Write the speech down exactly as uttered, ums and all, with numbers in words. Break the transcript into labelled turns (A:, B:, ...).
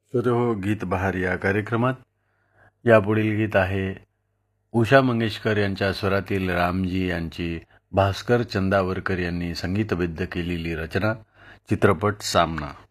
A: तर हो गीत बहार या कार्यक्रमात यापुढील गीत आहे उषा मंगेशकर यांच्या स्वरातील रामजी यांची भास्कर चंदावरकर यांनी संगीतबद्ध केलेली रचना, चित्रपट सामना.